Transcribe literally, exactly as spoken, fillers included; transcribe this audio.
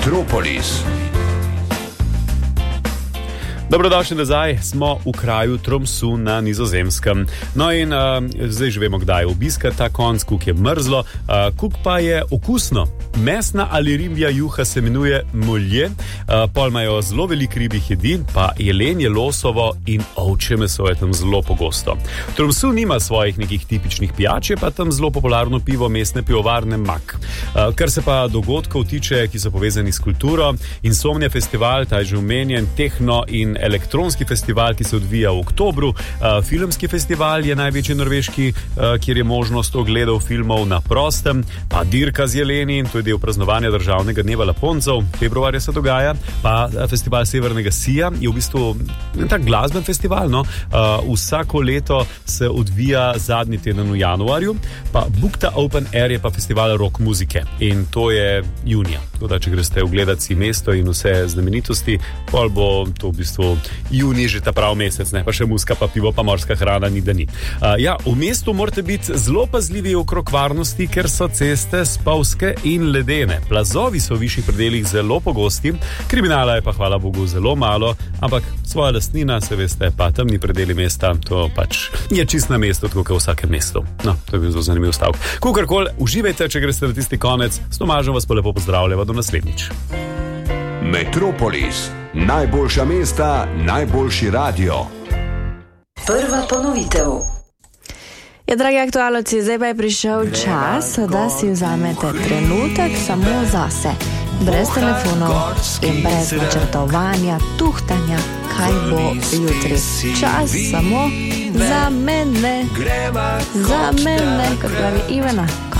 Metropolis. Dobrodošli nazaj, smo v kraju Tromsø na Nizozemskem. No in uh, zdaj že vemo, kdaj obiska ta konc, kuk je mrzlo, uh, kuk pa je okusno. Mesna ali ribja juha se imenuje mulje, uh, pol imajo zelo veliko ribjih jedi, pa jelenje, losovo in ovčje meso je tam zelo pogosto. Tromsø nima svojih nekih tipičnih pijač, je pa tam zelo popularno pivo mestne pivovarne Mak. Uh, kar se pa dogodkov tiče, ki so povezani s kulturo, Insomnia festival, ta je že omenjen, tehno in elektronski festival, ki se odvija v oktobru, uh, filmski festival je največji norveški, uh, kjer je možnost ogledov filmov na prostem, pa dirka z jeleni, to je del praznovanja državnega dneva Laponcev, februarja se dogaja, pa festival Severnega sija je v bistvu tak glasben festival, no? uh, vsako leto se odvija zadnji teden v januarju, pa Bukta Open Air je pa festival rock muzike in to je junija. Tako da, če greste ogledati si mesto in vse znamenitosti, pol bo to v bistvu juni že ta prav mesec, ne, pa še muska, pa pivo, pa morska hrana, ni da ni. Uh, ja, v mestu morate biti zelo pazljivi okrog varnosti, ker so ceste spolzke in ledene. Plazovi so v višjih predelih zelo pogosti, kriminala je pa hvala Bogu zelo malo, ampak svoja lastnina, se veste, pa temni predeli mesta, to pač je čist na mestu, tako kot v vsakem mestu. No, to je bil zelo zanimiv stavek. Kakorkoli, uživajte, če greste na tisti konec, s Tomažem vas pa lepo pozdravljava, do naslednjič. Metropolis. Najboljša mesta, najboljši radio. Prva ponovitev. Ja, dragi aktualci, zdaj pa je prišel čas, da si vzamete trenutek samo zase. Brez telefonov in brez načrtovanja, tuhtanja, kaj bo jutri. Čas samo za mene. Za mene, kot pravi Ivana.